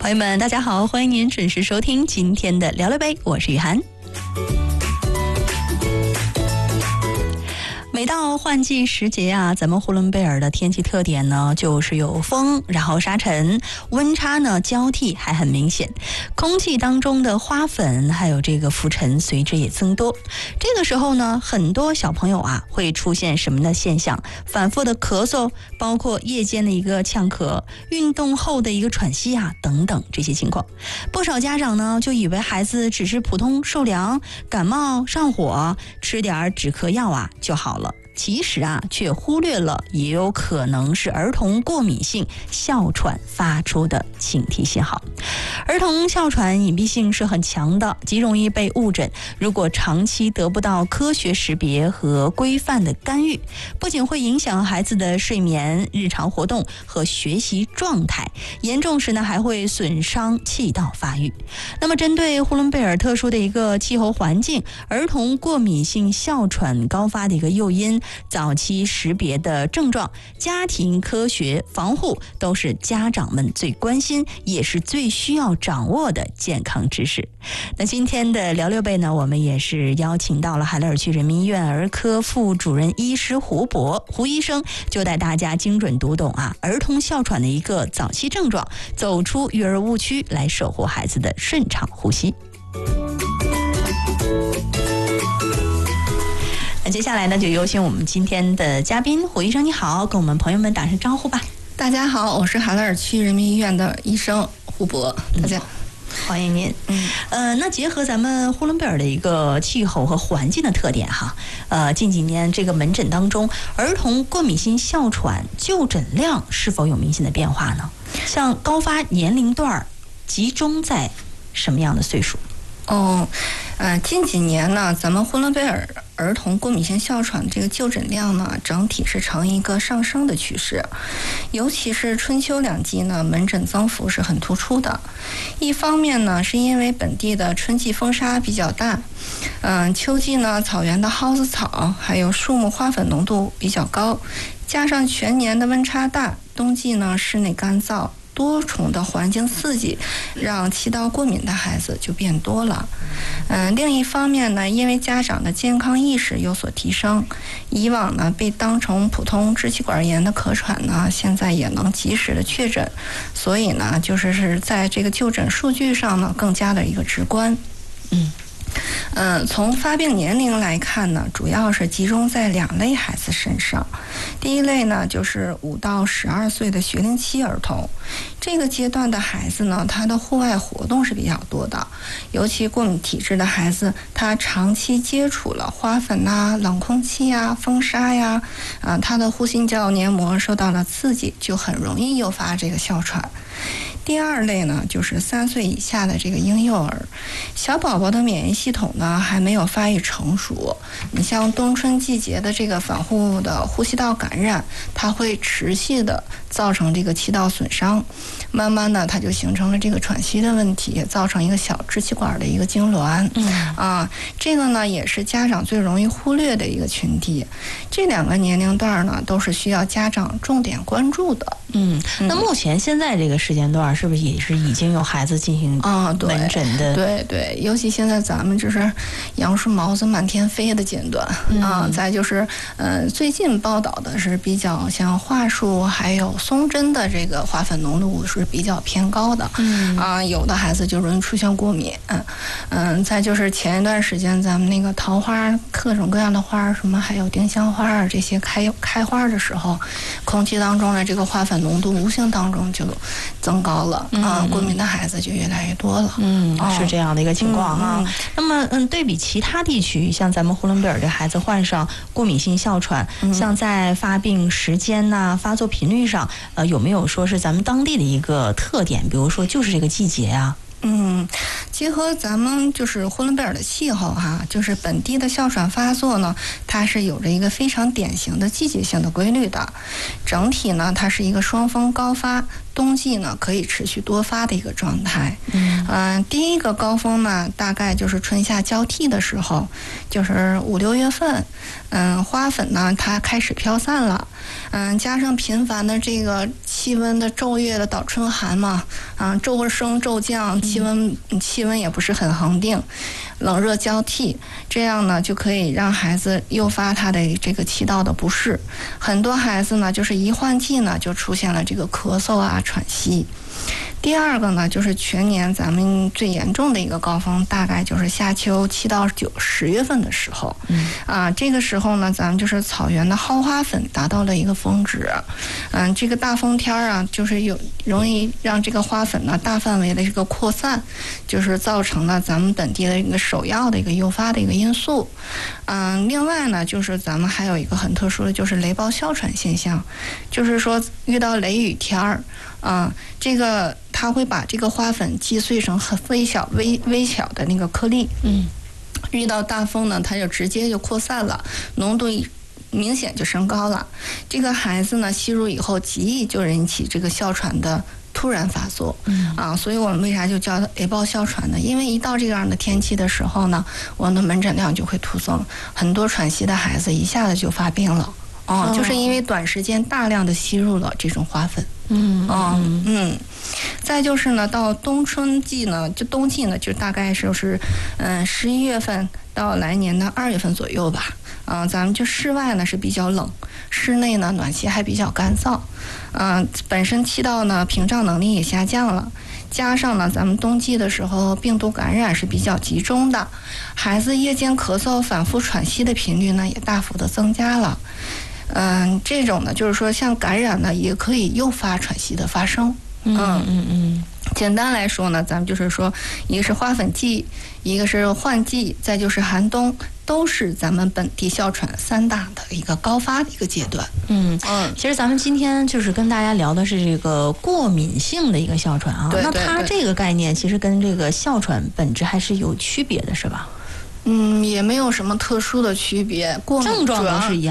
朋友们，大家好，欢迎您准时收听今天的聊聊杯，我是雨涵。每到换季时节啊，咱们呼伦贝尔的天气特点呢，就是有风，然后沙尘，温差呢交替还很明显，空气当中的花粉还有这个浮尘随之也增多。这个时候呢，很多小朋友啊会出现什么的现象？反复的咳嗽，包括夜间的一个呛咳，运动后的一个喘息啊等等这些情况。不少家长呢就以为孩子只是普通受凉、感冒、上火，吃点止咳药啊就好了。其实啊，却忽略了也有可能是儿童过敏性哮喘发出的警惕信号。儿童哮喘隐蔽性是很强的，极容易被误诊。如果长期得不到科学识别和规范的干预，不仅会影响孩子的睡眠、日常活动和学习状态，严重时呢还会损伤气道发育。那么，针对呼伦贝尔特殊的一个气候环境，儿童过敏性哮喘高发的一个诱因，早期识别的症状，家庭科学防护都是家长们最关心也是最需要掌握的健康知识。那今天的聊聊杯呢，我们也是邀请到了海勒尔区人民医院儿科副主任医师胡医生，就带大家精准读懂啊儿童哮喘的一个早期症状，走出育儿误区，来守护孩子的顺畅呼吸。那接下来呢，就有请我们今天的嘉宾胡医生，你好，跟我们朋友们打声招呼吧。 大家好，我是海勒尔区人民医院的医生胡博，大家欢迎您。那结合咱们呼伦贝尔的一个气候和环境的特点哈，近几年这个门诊当中，儿童过敏性哮喘就诊量是否有明显的变化呢？像高发年龄段集中在什么样的岁数？ 近几年呢，咱们呼伦贝尔儿童过敏性哮喘这个就诊量呢，整体是呈一个上升的趋势，尤其是春秋两季呢，门诊增幅是很突出的。一方面呢，是因为本地的春季风沙比较大，秋季呢，草原的蒿子草还有树木花粉浓度比较高，加上全年的温差大，冬季呢室内干燥。多重的环境刺激，让气道过敏的孩子就变多了。另一方面呢，因为家长的健康意识有所提升，以往呢被当成普通支气管炎的咳喘呢，现在也能及时的确诊，所以呢，就是在这个就诊数据上呢，更加的一个直观。从发病年龄来看呢，主要是集中在两类孩子身上。第一类呢，就是5到12岁的学龄期儿童。这个阶段的孩子呢，他的户外活动是比较多的，尤其过敏体质的孩子，他长期接触了花粉啊、冷空气啊、风沙呀，他的呼吸道黏膜受到了刺激，就很容易诱发这个哮喘。第二类呢，就是3岁以下的这个婴幼儿，小宝宝的免疫系统呢还没有发育成熟。你像冬春季节的这个反复的呼吸道感染，它会持续的造成这个气道损伤，慢慢的它就形成了这个喘息的问题，造成一个小支气管的一个痉挛。这个呢也是家长最容易忽略的一个群体。这两个年龄段呢都是需要家长重点关注的。 那目前现在这个时间段是不是也是已经有孩子进行门诊的？ 对，尤其现在咱们就是杨树毛子满天飞的阶段再就是最近报道的是比较像桦树还有松针的这个花粉浓度是比较偏高的有的孩子就容易出现过敏。再就是前一段时间咱们那个桃花各种各样的花，什么还有丁香花这些开花的时候，空气当中的这个花粉浓度无形当中就增高了过敏的孩子就越来越多了。 是这样的一个情况哈。那么对比其他地区，像咱们呼伦贝尔的孩子患上过敏性哮喘，像在发病时间呐、发作频率上，有没有说是咱们当地的一个特点？比如说就是这个季节啊。 结合咱们就是呼伦贝尔的气候就是本地的哮喘发作呢，它是有着一个非常典型的季节性的规律的。整体呢，它是一个双峰高发， 冬季呢可以持续多发的一个状态。第一个高峰呢，大概就是春夏交替的时候，就是5、6月份。花粉呢它开始飘散了。加上频繁的这个气温的昼夜的倒春寒嘛，骤升骤降，气温也不是很恒定，冷热交替，这样呢就可以让孩子诱发他的这个气道的不适。很多孩子呢就是一换季呢就出现了这个咳嗽啊、喘息。第二个呢，就是全年咱们最严重的一个高峰，大概就是夏秋7到9、10月份的时候。这个时候呢，咱们就是草原的蒿花粉达到了一个峰值。这个大风天啊，就是容易让这个花粉呢大范围的这个扩散，就是造成了咱们本地的一个首要的一个诱发的一个因素。另外呢，就是咱们还有一个很特殊的，就是雷暴哮喘现象，就是说遇到雷雨天儿。这个它会把这个花粉击碎成很微小的那个颗粒。遇到大风呢，它就直接就扩散了，浓度明显就升高了。这个孩子呢，吸入以后极易就引起这个哮喘的突然发作。所以我们为啥就叫雷暴哮喘呢？因为一到这样的天气的时候呢，我们的门诊量就会突增，很多喘息的孩子一下子就发病了。就是因为短时间大量的吸入了这种花粉。再就是呢，到冬季呢，就大概就是11月份到来年的2月份左右吧。咱们就室外呢是比较冷，室内呢暖气还比较干燥。本身气道呢屏障能力也下降了，加上呢咱们冬季的时候病毒感染是比较集中的，孩子夜间咳嗽、反复喘息的频率呢也大幅的增加了。这种呢，就是说像感染呢，也可以诱发喘息的发生。简单来说呢，咱们就是说，一个是花粉季，一个是换季，再就是寒冬，都是咱们本地哮喘3大的一个高发的一个阶段。 其实咱们今天就是跟大家聊的是这个过敏性的一个哮喘啊。 对， 那它这个概念其实跟这个哮喘本质还是有区别的，是吧？ 也没有什么特殊的区别，过敏症状都是一样。